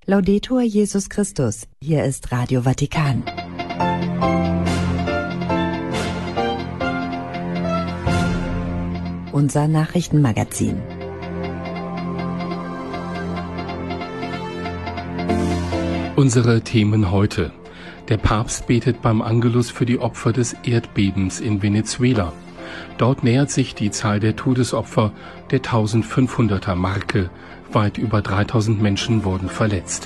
Laudetur Jesus Christus, hier ist Radio Vatikan. Unser Nachrichtenmagazin. Unsere Themen heute. Der Papst betet beim Angelus für die Opfer des Erdbebens in Venezuela. Dort nähert sich die Zahl der Todesopfer der 1500er Marke. Weit über 3000 Menschen wurden verletzt.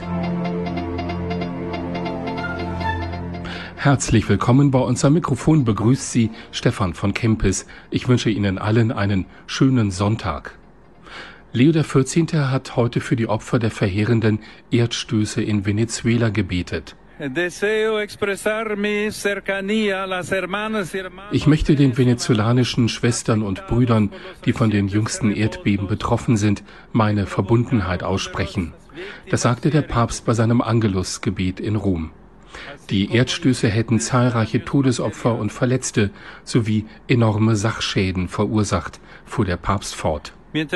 Herzlich willkommen, bei uns am Mikrofon begrüßt Sie Stefan von Kempis. Ich wünsche Ihnen allen einen schönen Sonntag. Leo XIV. Hat heute für die Opfer der verheerenden Erdstöße in Venezuela gebetet. Ich möchte den venezolanischen Schwestern und Brüdern, die von den jüngsten Erdbeben betroffen sind, meine Verbundenheit aussprechen. Das sagte der Papst bei seinem Angelusgebet in Rom. Die Erdstöße hätten zahlreiche Todesopfer und Verletzte sowie enorme Sachschäden verursacht, fuhr der Papst fort.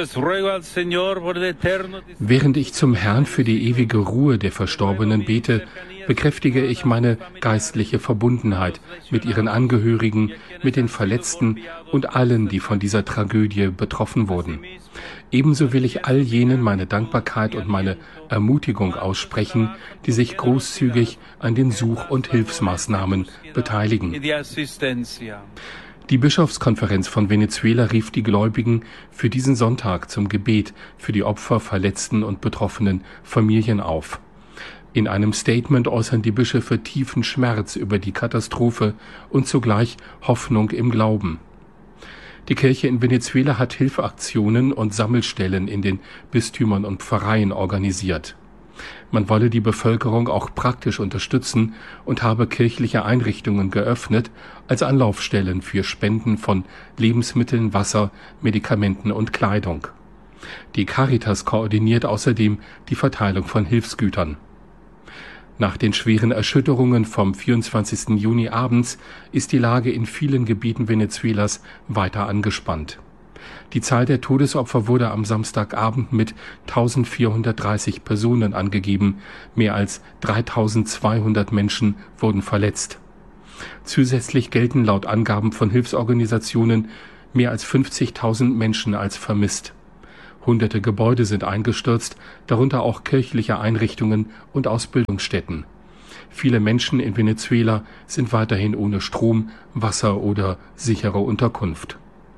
Während ich zum Herrn für die ewige Ruhe der Verstorbenen bete, bekräftige ich meine geistliche Verbundenheit mit ihren Angehörigen, mit den Verletzten und allen, die von dieser Tragödie betroffen wurden. Ebenso will ich all jenen meine Dankbarkeit und meine Ermutigung aussprechen, die sich großzügig an den Such- und Hilfsmaßnahmen beteiligen. Die Bischofskonferenz von Venezuela rief die Gläubigen für diesen Sonntag zum Gebet für die Opfer, Verletzten und betroffenen Familien auf. In einem Statement äußern die Bischöfe tiefen Schmerz über die Katastrophe und zugleich Hoffnung im Glauben. Die Kirche in Venezuela hat Hilfeaktionen und Sammelstellen in den Bistümern und Pfarreien organisiert. Man wolle die Bevölkerung auch praktisch unterstützen und habe kirchliche Einrichtungen geöffnet als Anlaufstellen für Spenden von Lebensmitteln, Wasser, Medikamenten und Kleidung. Die Caritas koordiniert außerdem die Verteilung von Hilfsgütern. Nach den schweren Erschütterungen vom 24. Juni abends ist die Lage in vielen Gebieten Venezuelas weiter angespannt. Die Zahl der Todesopfer wurde am Samstagabend mit 1430 Personen angegeben. Mehr als 3200 Menschen wurden verletzt. Zusätzlich gelten laut Angaben von Hilfsorganisationen mehr als 50.000 Menschen als vermisst. Hunderte Gebäude sind eingestürzt, darunter auch kirchliche Einrichtungen und Ausbildungsstätten. Viele Menschen in Venezuela sind weiterhin ohne Strom, Wasser oder sichere Unterkunft.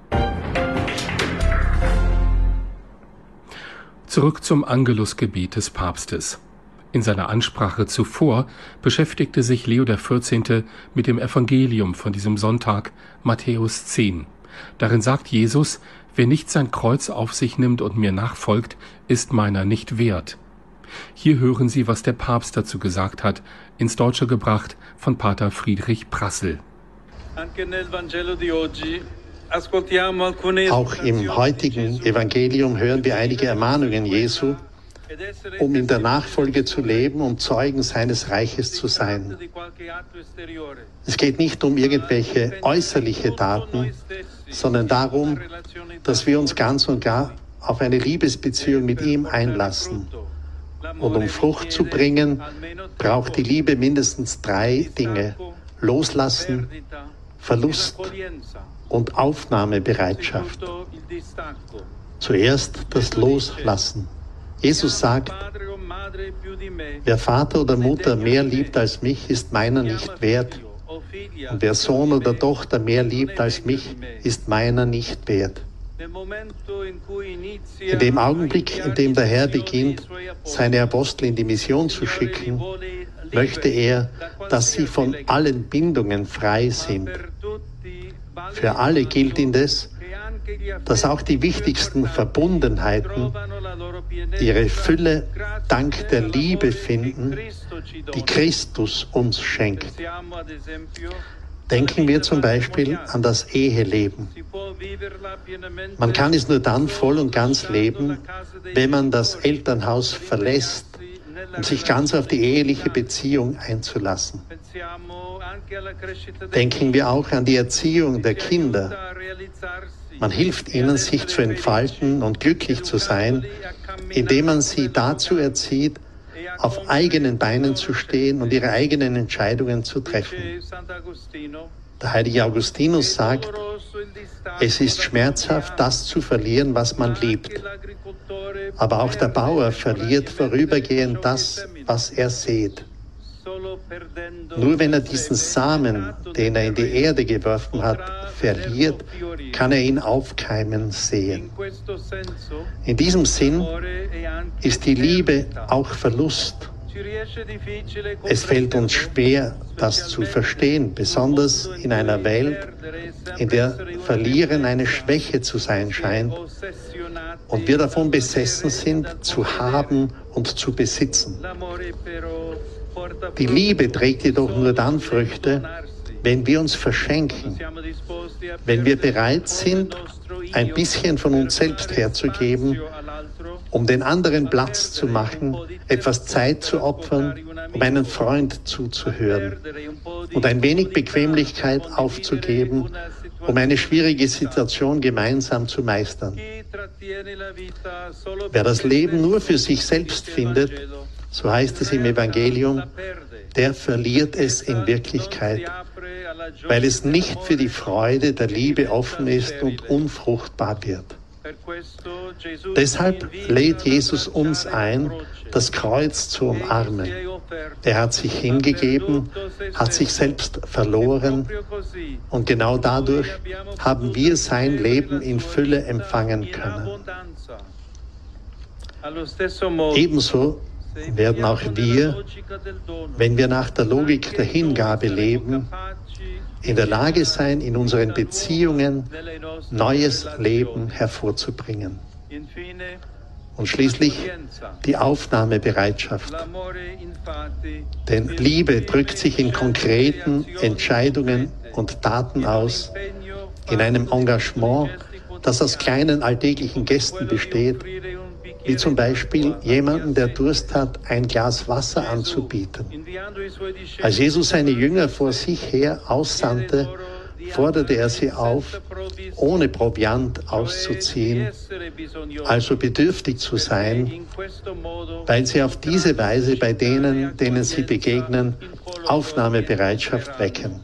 Zurück zum Angelusgebet des Papstes. In seiner Ansprache zuvor beschäftigte sich Leo XIV. Mit dem Evangelium von diesem Sonntag, Matthäus 10. Darin sagt Jesus: Wer nicht sein Kreuz auf sich nimmt und mir nachfolgt, ist meiner nicht wert. Hier hören Sie, was der Papst dazu gesagt hat, ins Deutsche gebracht von Pater Friedrich Prassel. Auch im heutigen Evangelium hören wir einige Ermahnungen Jesu, um in der Nachfolge zu leben und Zeugen seines Reiches zu sein. Es geht nicht um irgendwelche äußerliche Taten, sondern darum, dass wir uns ganz und gar auf eine Liebesbeziehung mit ihm einlassen. Und um Frucht zu bringen, braucht die Liebe mindestens 3 Dinge: Loslassen, Verlust und Aufnahmebereitschaft. Zuerst das Loslassen. Jesus sagt: Wer Vater oder Mutter mehr liebt als mich, ist meiner nicht wert. Und wer Sohn oder Tochter mehr liebt als mich, ist meiner nicht wert. In dem Augenblick, in dem der Herr beginnt, seine Apostel in die Mission zu schicken, möchte er, dass sie von allen Bindungen frei sind. Für alle gilt indes, dass auch die wichtigsten Verbundenheiten ihre Fülle dank der Liebe finden, die Christus uns schenkt. Denken wir zum Beispiel an das Eheleben. Man kann es nur dann voll und ganz leben, wenn man das Elternhaus verlässt, um sich ganz auf die eheliche Beziehung einzulassen. Denken wir auch an die Erziehung der Kinder. Man hilft ihnen, sich zu entfalten und glücklich zu sein, indem man sie dazu erzieht, auf eigenen Beinen zu stehen und ihre eigenen Entscheidungen zu treffen. Der heilige Augustinus sagt, es ist schmerzhaft, das zu verlieren, was man liebt. Aber auch der Bauer verliert vorübergehend das, was er sät. Nur wenn er diesen Samen, den er in die Erde geworfen hat, verliert, kann er ihn aufkeimen sehen. In diesem Sinn ist die Liebe auch Verlust. Es fällt uns schwer, das zu verstehen, besonders in einer Welt, in der Verlieren eine Schwäche zu sein scheint und wir davon besessen sind, zu haben und zu besitzen. Die Liebe trägt jedoch nur dann Früchte, wenn wir uns verschenken, wenn wir bereit sind, ein bisschen von uns selbst herzugeben, um den anderen Platz zu machen, etwas Zeit zu opfern, um einen Freund zuzuhören und ein wenig Bequemlichkeit aufzugeben, um eine schwierige Situation gemeinsam zu meistern. Wer das Leben nur für sich selbst findet, so heißt es im Evangelium, der verliert es in Wirklichkeit, weil es nicht für die Freude der Liebe offen ist und unfruchtbar wird. Deshalb lädt Jesus uns ein, das Kreuz zu umarmen. Er hat sich hingegeben, hat sich selbst verloren und genau dadurch haben wir sein Leben in Fülle empfangen können. Ebenso werden auch wir, wenn wir nach der Logik der Hingabe leben, in der Lage sein, in unseren Beziehungen neues Leben hervorzubringen. Und schließlich die Aufnahmebereitschaft. Denn Liebe drückt sich in konkreten Entscheidungen und Taten aus, in einem Engagement, das aus kleinen alltäglichen Gesten besteht, wie zum Beispiel jemandem, der Durst hat, ein Glas Wasser anzubieten. Als Jesus seine Jünger vor sich her aussandte, forderte er sie auf, ohne Proviant auszuziehen, also bedürftig zu sein, weil sie auf diese Weise bei denen, denen sie begegnen, Aufnahmebereitschaft wecken.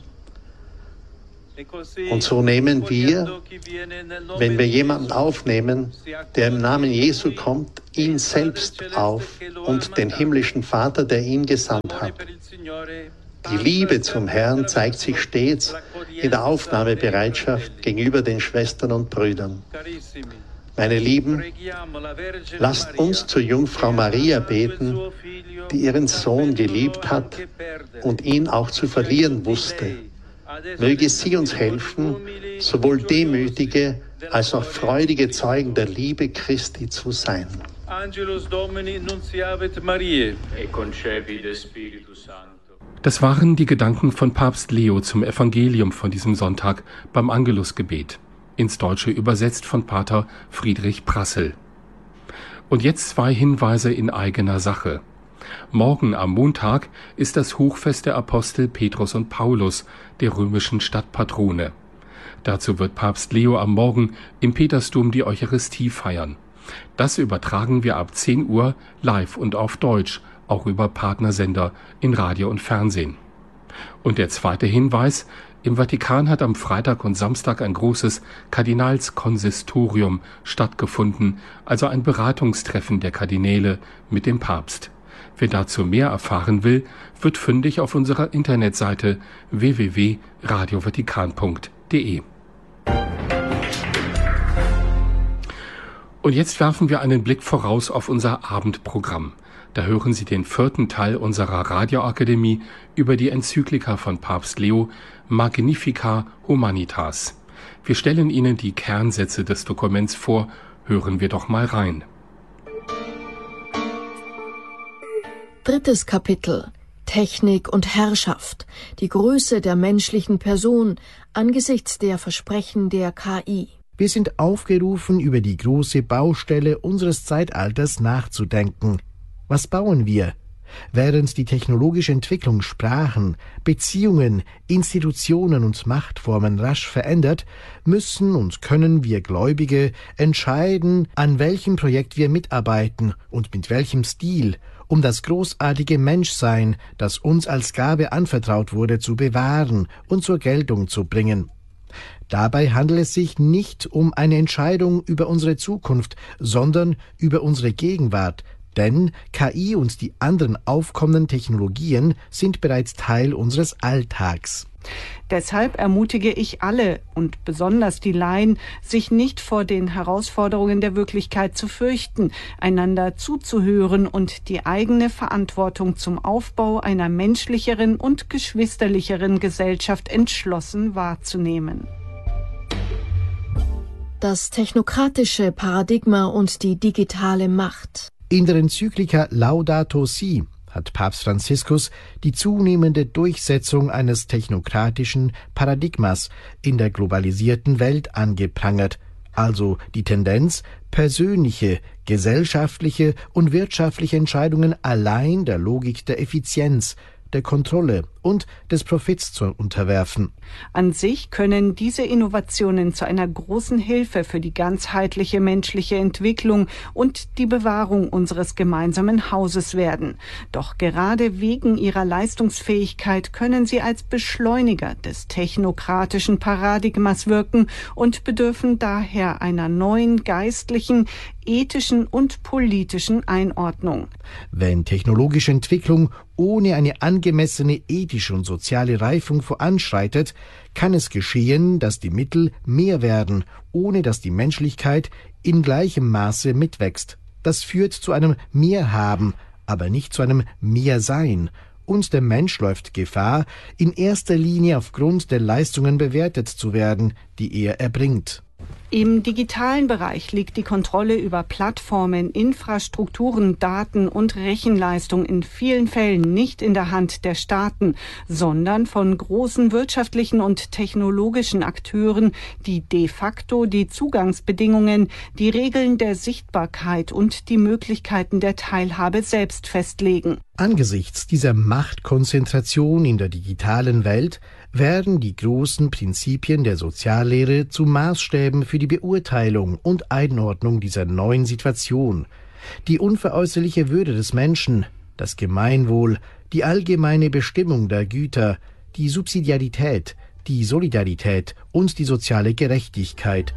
Und so nehmen wir, wenn wir jemanden aufnehmen, der im Namen Jesu kommt, ihn selbst auf und den himmlischen Vater, der ihn gesandt hat. Die Liebe zum Herrn zeigt sich stets in der Aufnahmebereitschaft gegenüber den Schwestern und Brüdern. Meine Lieben, lasst uns zur Jungfrau Maria beten, die ihren Sohn geliebt hat und ihn auch zu verlieren wusste. Möge sie uns helfen, sowohl demütige als auch freudige Zeugen der Liebe Christi zu sein. Angelus Domini nunciavit Mariae. E concepi de Spiritus Sancto. Das waren die Gedanken von Papst Leo zum Evangelium von diesem Sonntag beim Angelusgebet, ins Deutsche übersetzt von Pater Friedrich Prassel. Und jetzt 2 Hinweise in eigener Sache. Morgen am Montag ist das Hochfest der Apostel Petrus und Paulus, der römischen Stadtpatrone. Dazu wird Papst Leo am Morgen im Petersdom die Eucharistie feiern. Das übertragen wir ab 10 Uhr live und auf Deutsch, auch über Partnersender in Radio und Fernsehen. Und der zweite Hinweis: Im Vatikan hat am Freitag und Samstag ein großes Kardinalskonsistorium stattgefunden, also ein Beratungstreffen der Kardinäle mit dem Papst. Wer dazu mehr erfahren will, wird fündig auf unserer Internetseite www.radiovatikan.de. Und jetzt werfen wir einen Blick voraus auf unser Abendprogramm. Da hören Sie den 4. Teil unserer Radioakademie über die Enzyklika von Papst Leo, Magnificat Humanitas. Wir stellen Ihnen die Kernsätze des Dokuments vor. Hören wir doch mal rein. 3. Kapitel: Technik und Herrschaft, die Größe der menschlichen Person angesichts der Versprechen der KI. Wir sind aufgerufen, über die große Baustelle unseres Zeitalters nachzudenken. Was bauen wir? Während die technologische Entwicklung Sprachen, Beziehungen, Institutionen und Machtformen rasch verändert, müssen und können wir Gläubige entscheiden, an welchem Projekt wir mitarbeiten und mit welchem Stil, um das großartige Menschsein, das uns als Gabe anvertraut wurde, zu bewahren und zur Geltung zu bringen. Dabei handelt es sich nicht um eine Entscheidung über unsere Zukunft, sondern über unsere Gegenwart, denn KI und die anderen aufkommenden Technologien sind bereits Teil unseres Alltags. Deshalb ermutige ich alle und besonders die Laien, sich nicht vor den Herausforderungen der Wirklichkeit zu fürchten, einander zuzuhören und die eigene Verantwortung zum Aufbau einer menschlicheren und geschwisterlicheren Gesellschaft entschlossen wahrzunehmen. Das technokratische Paradigma und die digitale Macht. In der Enzyklika Laudato Si hat Papst Franziskus die zunehmende Durchsetzung eines technokratischen Paradigmas in der globalisierten Welt angeprangert, also die Tendenz, persönliche, gesellschaftliche und wirtschaftliche Entscheidungen allein der Logik der Effizienz, der Kontrolle und des Profits zu unterwerfen. An sich können diese Innovationen zu einer großen Hilfe für die ganzheitliche menschliche Entwicklung und die Bewahrung unseres gemeinsamen Hauses werden. Doch gerade wegen ihrer Leistungsfähigkeit können sie als Beschleuniger des technokratischen Paradigmas wirken und bedürfen daher einer neuen geistlichen, ethischen und politischen Einordnung. Wenn technologische Entwicklung ohne eine angemessene ethische und soziale Reifung voranschreitet, kann es geschehen, dass die Mittel mehr werden, ohne dass die Menschlichkeit in gleichem Maße mitwächst. Das führt zu einem Mehrhaben, aber nicht zu einem Mehrsein. Und der Mensch läuft Gefahr, in erster Linie aufgrund der Leistungen bewertet zu werden, die er erbringt. Im digitalen Bereich liegt die Kontrolle über Plattformen, Infrastrukturen, Daten und Rechenleistung in vielen Fällen nicht in der Hand der Staaten, sondern von großen wirtschaftlichen und technologischen Akteuren, die de facto die Zugangsbedingungen, die Regeln der Sichtbarkeit und die Möglichkeiten der Teilhabe selbst festlegen. Angesichts dieser Machtkonzentration in der digitalen Welt werden die großen Prinzipien der Soziallehre zu Maßstäben für die Beurteilung und Einordnung dieser neuen Situation. Die unveräußerliche Würde des Menschen, das Gemeinwohl, die allgemeine Bestimmung der Güter, die Subsidiarität, die Solidarität und die soziale Gerechtigkeit.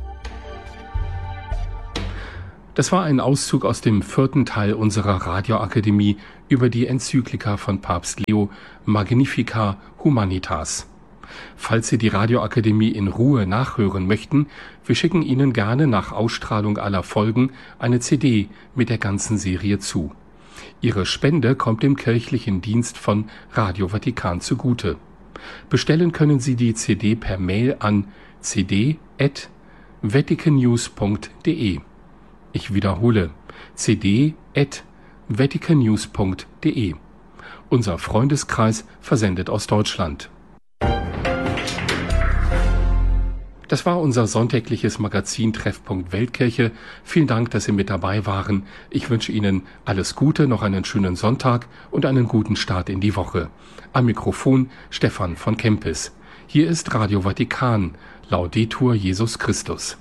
Das war ein Auszug aus dem 4. Teil unserer Radioakademie über die Enzyklika von Papst Leo Magnificat Humanitas. Falls Sie die Radioakademie in Ruhe nachhören möchten, wir schicken Ihnen gerne nach Ausstrahlung aller Folgen eine CD mit der ganzen Serie zu. Ihre Spende kommt dem kirchlichen Dienst von Radio Vatikan zugute. Bestellen können Sie die CD per Mail an cd@vaticannews.de. Ich wiederhole, cd@vaticannews.de. Unser Freundeskreis versendet aus Deutschland. Das war unser sonntägliches Magazin Treffpunkt Weltkirche. Vielen Dank, dass Sie mit dabei waren. Ich wünsche Ihnen alles Gute, noch einen schönen Sonntag und einen guten Start in die Woche. Am Mikrofon Stefan von Kempis. Hier ist Radio Vatikan. Laudetur Jesus Christus.